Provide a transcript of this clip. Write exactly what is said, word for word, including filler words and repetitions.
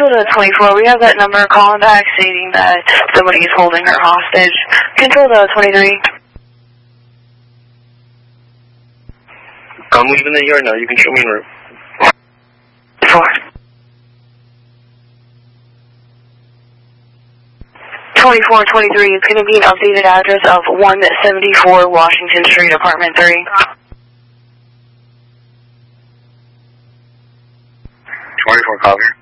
Control to twenty-four, we have that number calling back stating that somebody is holding her hostage. Control to twenty-three. I'm leaving the yard now. You can show me en route. Four. twenty-four twenty-three is going to be an updated address of one seventy-four Washington Street, Apartment three. twenty-four, copy.